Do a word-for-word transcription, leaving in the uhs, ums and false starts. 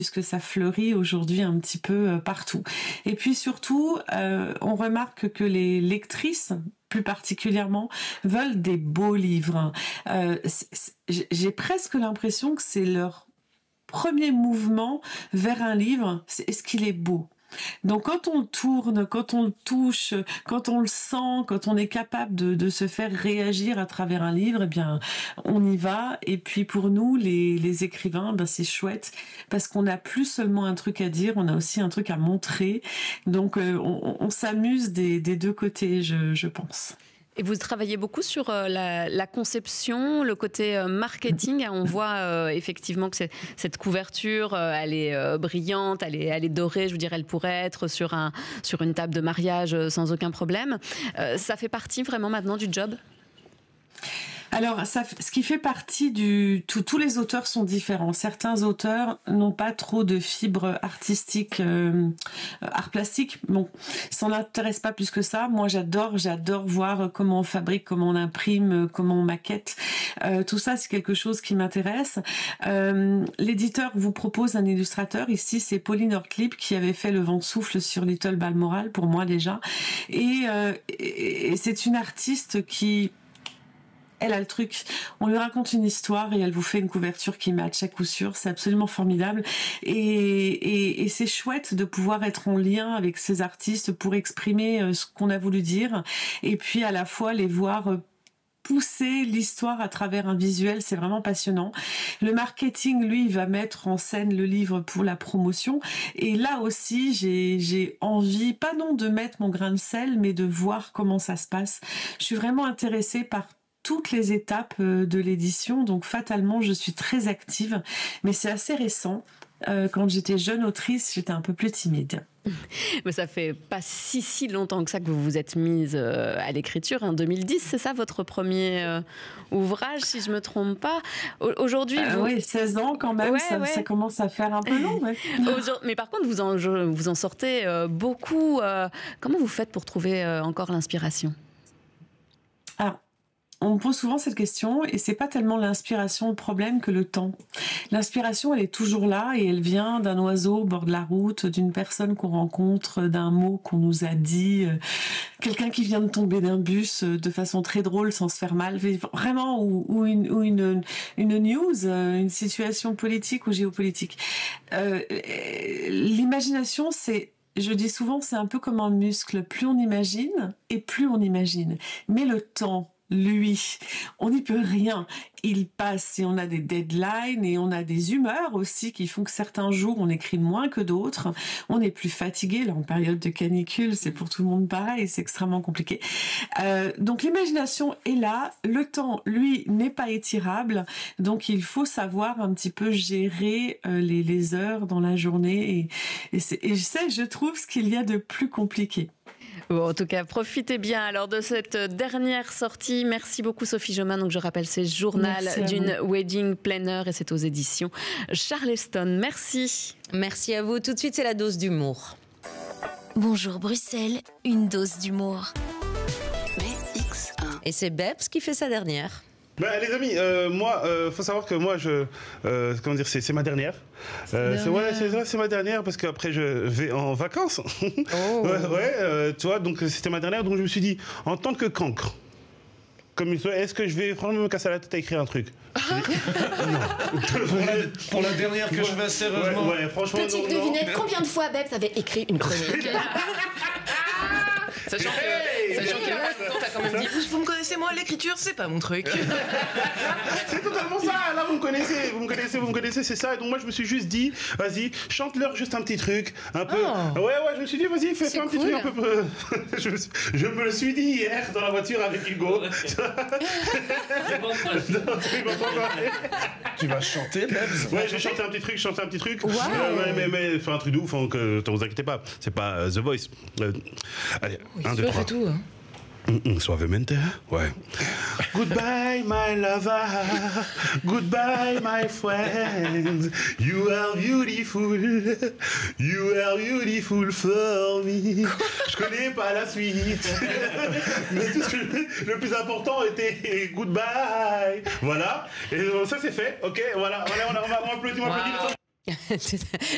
puisque ça fleurit aujourd'hui un petit peu partout. Et puis surtout, euh, on remarque que les lectrices, plus particulièrement, veulent des beaux livres. Euh, j'ai presque l'impression que c'est leur premier mouvement vers un livre, c'est est-ce qu'il est beau ? Donc quand on le tourne, quand on le touche, quand on le sent, quand on est capable de, de se faire réagir à travers un livre, eh bien on y va. Et puis pour nous, les, les écrivains, ben c'est chouette parce qu'on n'a plus seulement un truc à dire, on a aussi un truc à montrer. Donc euh, on, on s'amuse des, des deux côtés, je, je pense. Et vous travaillez beaucoup sur euh, la, la conception, le côté euh, marketing. On voit euh, effectivement que c'est, cette couverture, euh, elle est euh, brillante, elle est, elle est dorée. Je vous dirais, elle pourrait être sur, un, sur une table de mariage euh, sans aucun problème. Euh, ça fait partie vraiment maintenant du job ? Alors, ça, ce qui fait partie du... Tout, tous les auteurs sont différents. Certains auteurs n'ont pas trop de fibres artistiques, euh, art plastique. Bon, ça n'intéresse pas plus que ça. Moi, j'adore, j'adore voir comment on fabrique, comment on imprime, comment on maquette. Euh, tout ça, c'est quelque chose qui m'intéresse. Euh, l'éditeur vous propose un illustrateur. Ici, c'est Pauline Ortlieb qui avait fait Le Vent souffle sur Little Balmoral, pour moi déjà. Et, euh, et, et c'est une artiste qui... Elle a le truc, on lui raconte une histoire et elle vous fait une couverture qui match à coup sûr, c'est absolument formidable. Et, et, et c'est chouette de pouvoir être en lien avec ces artistes pour exprimer ce qu'on a voulu dire et puis à la fois les voir pousser l'histoire à travers un visuel, c'est vraiment passionnant. Le marketing, lui, il va mettre en scène le livre pour la promotion. Et là aussi, j'ai, j'ai envie, pas non de mettre mon grain de sel, mais de voir comment ça se passe. Je suis vraiment intéressée par toutes les étapes de l'édition, donc fatalement je suis très active, mais c'est assez récent. Euh, quand j'étais jeune autrice, j'étais un peu plus timide. Mais ça fait pas si si longtemps que ça que vous vous êtes mise euh, à l'écriture, en deux mille dix, c'est ça votre premier euh, ouvrage, si je me trompe pas. Aujourd'hui, euh, vous... oui, seize ans quand même, ouais, ça, ouais. ça commence à faire un peu long. Ouais. Mais par contre, vous en, vous en sortez euh, beaucoup. Euh, comment vous faites pour trouver euh, encore l'inspiration ? Alors, on me pose souvent cette question et c'est pas tellement l'inspiration le problème que le temps. L'inspiration, elle est toujours là et elle vient d'un oiseau au bord de la route, d'une personne qu'on rencontre, d'un mot qu'on nous a dit, euh, quelqu'un qui vient de tomber d'un bus euh, de façon très drôle sans se faire mal, vraiment, ou, ou, une, ou une, une news, euh, une situation politique ou géopolitique. Euh, l'imagination, c'est... Je dis souvent, c'est un peu comme un muscle. Plus on imagine et plus on imagine. Mais le temps, lui, on n'y peut rien. Il passe et on a des deadlines et on a des humeurs aussi qui font que certains jours on écrit moins que d'autres. On est plus fatigué. Là, en période de canicule, c'est pour tout le monde pareil. C'est extrêmement compliqué. Euh, donc l'imagination est là. Le temps, lui, n'est pas étirable. Donc il faut savoir un petit peu gérer euh, les, les heures dans la journée. Et, et, c'est, et je sais, je trouve ce qu'il y a de plus compliqué. Bon, en tout cas, profitez bien alors de cette dernière sortie. Merci beaucoup Sophie Jaumin. Donc je rappelle, c'est Journal d'une Wedding Planner et c'est aux éditions Charleston. Merci. Merci à vous. Tout de suite, c'est la dose d'humour. Bonjour Bruxelles, une dose d'humour. B X un. Et c'est Bebs qui fait sa dernière. Bah, les amis, euh, moi, euh, faut savoir que moi, je, euh, comment dire, c'est, c'est ma dernière. Euh, c'est, ouais, c'est, ouais, c'est ma dernière parce qu'après je vais en vacances. Oh. ouais, ouais euh, tu vois, donc c'était ma dernière, donc je me suis dit, en tant que cancre, comme est-ce que je vais franchement me casser la tête à écrire un truc? Non. pour, la, pour la dernière que ouais, je fais sérieusement. Ouais, ouais, franchement. Petite non, devinette, non. Combien de fois Bebs avait écrit une chronique? Sachant que, sachant que t'as quand même dit, vous me connaissez, moi, l'écriture, c'est pas mon truc. C'est totalement ça. Là, vous me connaissez, vous me connaissez, vous me connaissez, c'est ça. Et donc moi, je me suis juste dit, vas-y, chante-leur juste un petit truc, un peu. Oh. Ouais, ouais, je me suis dit, vas-y, fais, fais un cool. petit truc un peu. je, me suis, je me le suis dit hier dans la voiture avec Hugo. Tu vas chanter, Bebs? Ouais, j'ai chanté un petit truc, chanté un petit truc. Wow. Euh, mais, mais, mais, enfin, un truc de ouf, hein, que, ne vous inquiétez pas. C'est pas euh, The Voice. Euh, allez, un, deux, trois. Tout, hein. Mm-mm, suavemente, ouais. Goodbye, my lover. Goodbye, my friend. You are beautiful. You are beautiful for me. Je connais pas la suite. Mais tout ce que, le plus important était goodbye. Voilà. Et ça, c'est fait. Ok, voilà. Voilà, on, a, on, a, on applaudit, on applaudit. Wow.